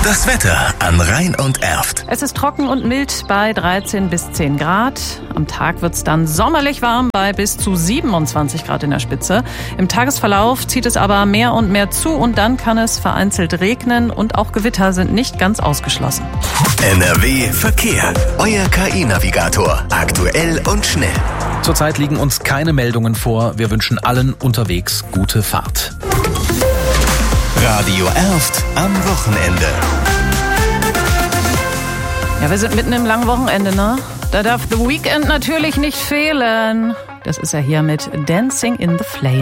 Das Wetter an Rhein und Erft. Es ist trocken und mild bei 13 bis 10 Grad. Am Tag wird es dann sommerlich warm bei bis zu 27 Grad in der Spitze. Im Tagesverlauf zieht es aber mehr und mehr zu und dann kann es vereinzelt regnen und auch Gewitter sind nicht ganz ausgeschlossen. NRW Verkehr. Euer KI-Navigator. Aktuell und schnell. Zurzeit liegen uns keine Meldungen vor. Wir wünschen allen unterwegs gute Fahrt. Radio Erft am Wochenende. Ja, wir sind mitten im langen Wochenende, ne? Da darf The Weeknd natürlich nicht fehlen. Das ist er hier mit Dancing in the Flame.